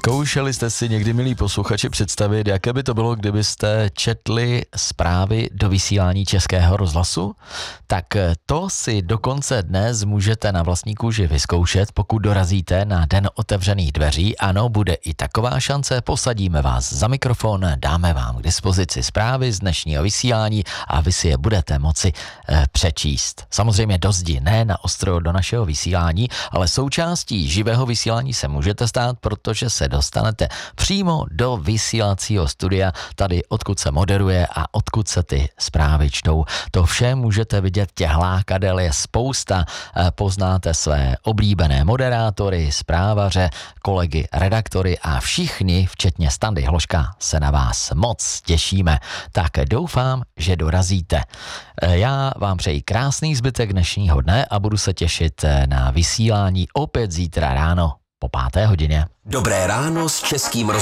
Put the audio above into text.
Zkoušeli jste si někdy, milí posluchači, představit, jaké by to bylo, kdybyste četli zprávy do vysílání Českého rozhlasu? Tak to si dokonce dnes můžete na vlastní kůži vyzkoušet, pokud dorazíte na Den otevřených dveří. Ano, bude i taková šance, posadíme vás za mikrofon, dáme vám k dispozici zprávy z dnešního vysílání a vy si je budete moci přečíst. Samozřejmě do zdi, ne na ostro do našeho vysílání, ale součástí živého vysílání se můžete stát, protože se dostanete přímo do vysílacího studia, tady odkud se moderuje a odkud se ty zprávy čtou. To vše můžete vidět, těch lákadel je spousta, poznáte své oblíbené moderátory, zprávaře, kolegy, redaktory a všichni, včetně Standy Hloška, se na vás moc těšíme. Tak doufám, že dorazíte. Já vám přeji krásný zbytek dnešního dne a budu se těšit na vysílání opět zítra ráno po 5. hodině. Dobré ráno s Českým rozhlasem.